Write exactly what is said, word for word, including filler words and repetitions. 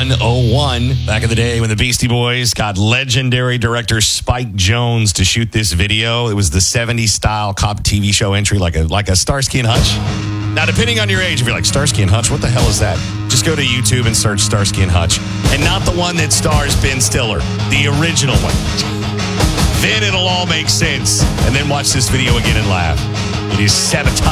one oh one. Back in the day when the Beastie Boys got legendary director Spike Jonze to shoot this video. It was the seventies style cop T V show entry, like a like a Starsky and Hutch. Now, depending on your age, if you're like, Starsky and Hutch, what the hell is that? Just go to YouTube and search Starsky and Hutch. And not the one that stars Ben Stiller, the original one. Then it'll all make sense. And then watch this video again and laugh. It is sabotage.